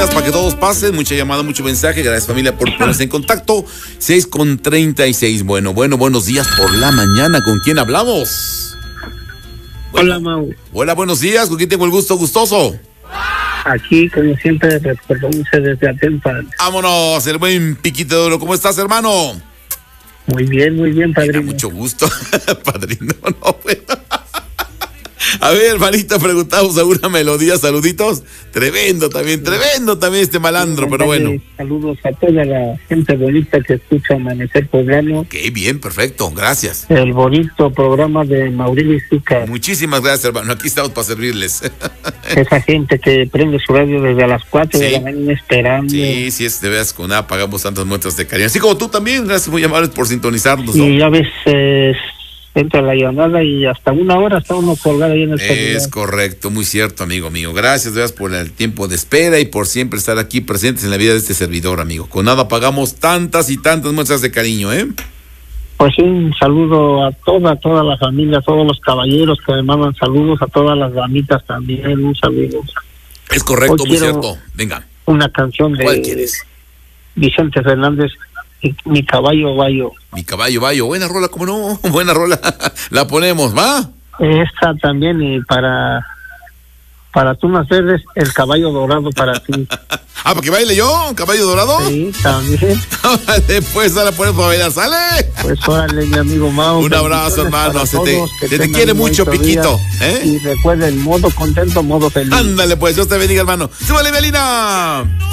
días para que todos pasen. Mucha llamada, mucho mensaje. Gracias, familia, por ponerse en contacto. 6:36. Bueno, buenos días por la mañana. ¿Con quién hablamos? Hola, Mau. Hola, buenos días. ¿Con quién tengo el gusto? Gustoso. Aquí, como siempre, recordándose desde Atempan. Vámonos, el buen Piquito de Oro. ¿Cómo estás, hermano? Muy bien, padrino. Mucho gusto, padrino. No, bueno. A ver, hermanito, preguntamos alguna melodía, saluditos. Tremendo también este malandro, pero bueno. Saludos a toda la gente bonita que escucha Amanecer Programa. Ok, bien, perfecto, gracias. El bonito programa de Mauricio Zúcar. Muchísimas gracias, hermano, aquí estamos para servirles. Esa gente que prende su radio desde las 4 de la mañana esperando. Sí, es de veras con nada pagamos tantas muestras de cariño. Así como tú también, gracias muy amables por sintonizarnos, ¿no? Y ya ves, entra la llamada y hasta una hora está uno colgado ahí en el celular. Es correcto, muy cierto, amigo mío. Gracias, gracias por el tiempo de espera y por siempre estar aquí presentes en la vida de este servidor, amigo. Con nada pagamos tantas y tantas muestras de cariño, ¿eh? Pues un saludo a toda la familia, a todos los caballeros que me mandan saludos, a todas las damitas también, un saludo. Es correcto, muy cierto. Venga. Una canción de ¿Cuál quieres? Vicente Fernández, Mi Caballo Bayo. Mi Caballo Bayo, buena rola, ¿cómo no? Buena rola. La ponemos, ¿va? Esta también, y para tú nacer, El Caballo Dorado para ti. ¿Para que baile yo? ¿Un caballo dorado? Sí, también. Después la ponemos para bailar, ¿sale? Pues órale, mi amigo Mau. Un abrazo, hermano. Se te quiere mucho, Piquito. Y recuerden, modo contento, modo feliz. Ándale, pues, Dios te bendiga, hermano. ¡Súbale, Melina!